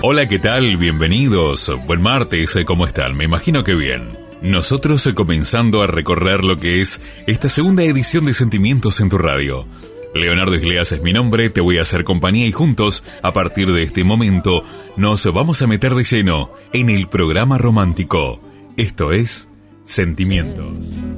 Hola, ¿qué tal? Bienvenidos. Buen martes, ¿cómo están? Me imagino que bien. Nosotros comenzando a recorrer lo que es esta segunda edición de Sentimientos en tu radio. Leonardo Isleas es mi nombre, te voy a hacer compañía y juntos, a partir de este momento, nos vamos a meter de lleno en el programa romántico. Esto es Sentimientos.